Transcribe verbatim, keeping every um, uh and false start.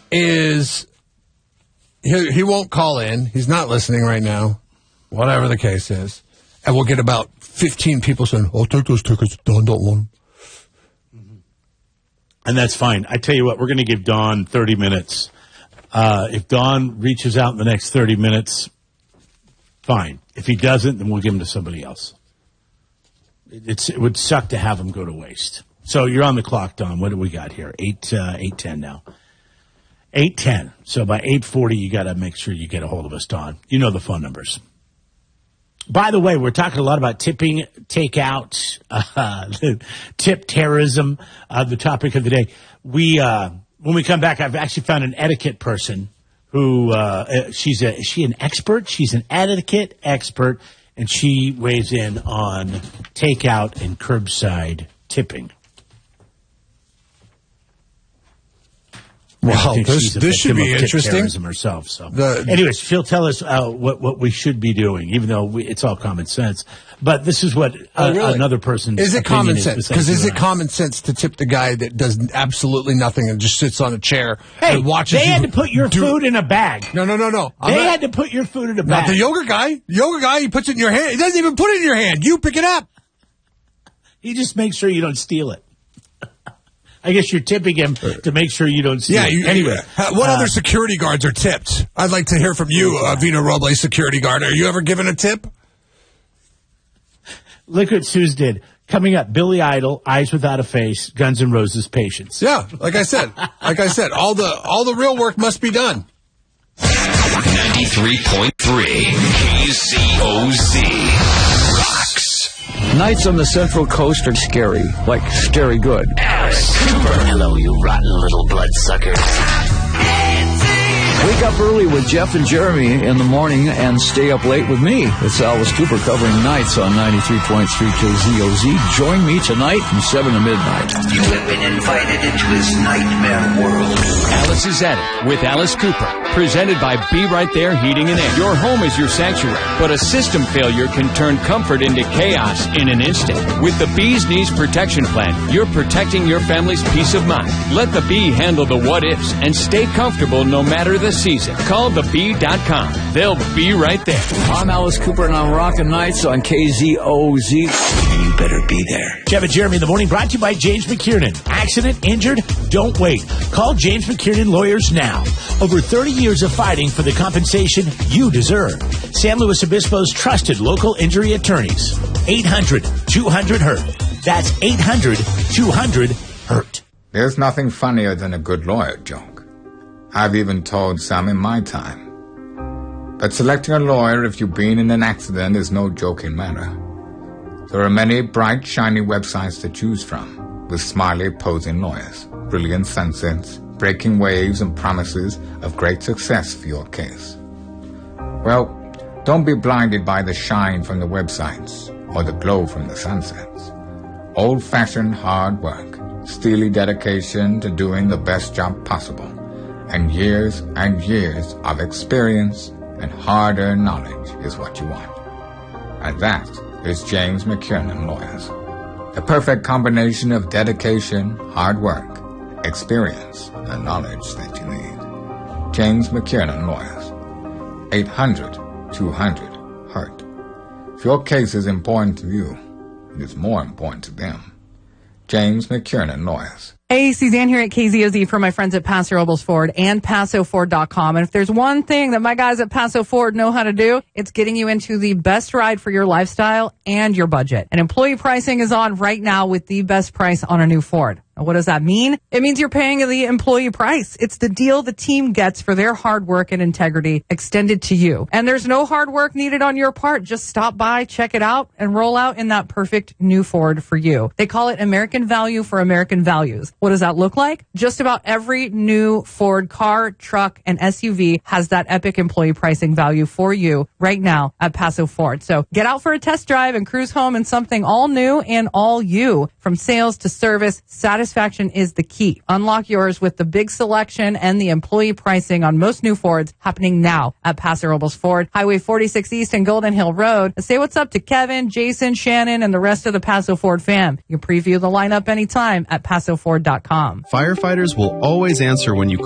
is he, he won't call in. He's not listening right now, whatever the case is. And we'll get about fifteen people saying, I'll take those tickets. Don don't want them. Mm-hmm. And that's fine. I tell you what, we're going to give Don thirty minutes. Uh, if Don reaches out in the next thirty minutes, fine. If he doesn't, then we'll give him to somebody else. It's, it would suck to have him go to waste. So you're on the clock, Don. What do we got here? Eight, uh, eight ten now. Eight ten. So by eight forty, you got to make sure you get a hold of us, Don. You know the phone numbers. By the way, we're talking a lot about tipping, takeout, uh, tip terrorism, uh, the topic of the day. We, uh, when we come back, I've actually found an etiquette person who, uh, she's a, is she an expert? She's an etiquette expert, and she weighs in on takeout and curbside tipping. Wow, this, this should be interesting. Herself, so. The, Anyways, she'll tell us uh, what what we should be doing, even though we, it's all common sense. But this is what uh, oh, really? another person's is it common is sense? Because is it common sense to tip the guy that does absolutely nothing and just sits on a chair hey, and watches? They you had to put your do, food in a bag. No, no, no, no. I'm they not, had to put your food in a bag. Not the yoga guy. The yoga guy, he puts it in your hand. He doesn't even put it in your hand. You pick it up. He just makes sure you don't steal it. I guess you're tipping him to make sure you don't see yeah, it. You, anyway. What uh, other security guards are tipped? I'd like to hear from you, uh, Vito Robles, security guard. Are you ever given a tip? Look what Suze did. Coming up, Billy Idol, Eyes Without a Face, Guns N' Roses, Patience. Yeah, like I said. like I said, all the all the real work must be done. ninety-three point three K Z O Z rocks. Nights on the Central Coast are scary, like scary good. Alice Cooper. Hello, you rotten little bloodsuckers. Wake up early with Jeff and Jeremy in the morning and stay up late with me. It's Alice Cooper covering nights on ninety-three point three K Z O Z. Join me tonight from seven to midnight. You have been invited into his nightmare world. Alice is at it with Alice Cooper. Presented by Be Right There Heating and Air. Your home is your sanctuary, but a system failure can turn comfort into chaos in an instant. With the Bee's Knees Protection Plan, you're protecting your family's peace of mind. Let the Bee handle the what-ifs and stay comfortable no matter the season. Call the bee dot com. They'll be right there. I'm Alice Cooper, and I'm rocking nights on K Z O Z. You better be there. Jeff and Jeremy in the morning, brought to you by James McKiernan. Accident, injured? Don't wait. Call James McKiernan Lawyers now. Over thirty years of fighting for the compensation you deserve. San Luis Obispo's trusted local injury attorneys. eight hundred two hundred hurt. That's eight hundred two hundred hurt. There's nothing funnier than a good lawyer joke. I've even told some in my time. But selecting a lawyer if you've been in an accident is no joking matter. There are many bright, shiny websites to choose from, with smiley, posing lawyers, brilliant sunsets, breaking waves, and promises of great success for your case. Well, don't be blinded by the shine from the websites or the glow from the sunsets. Old-fashioned hard work, steely dedication to doing the best job possible, and years and years of experience and hard-earned knowledge is what you want. And that is James McKiernan Lawyers. The perfect combination of dedication, hard work, experience, and knowledge that you need. James McKiernan Lawyers. eight hundred two hundred hurt. If your case is important to you, it is more important to them. James McKiernan Lawyers. Hey, Suzanne here at K Z O Z for my friends at Paso Robles Ford and Paso Ford dot com. And if there's one thing that my guys at Paso Ford know how to do, it's getting you into the best ride for your lifestyle and your budget. And employee pricing is on right now with the best price on a new Ford. Now, what does that mean? It means you're paying the employee price. It's the deal the team gets for their hard work and integrity extended to you. And there's no hard work needed on your part. Just stop by, check it out, and roll out in that perfect new Ford for you. They call it American value for American values. What does that look like? Just about every new Ford car, truck, and S U V has that epic employee pricing value for you right now at Paso Ford. So get out for a test drive and cruise home in something all new and all you. From sales to service, satisfaction is the key. Unlock yours with the big selection and the employee pricing on most new Fords happening now at Paso Robles Ford, Highway forty-six East and Golden Hill Road. Say what's up to Kevin, Jason, Shannon, and the rest of the Paso Ford fam. You can preview the lineup anytime at Paso Ford dot com. Firefighters will always answer when you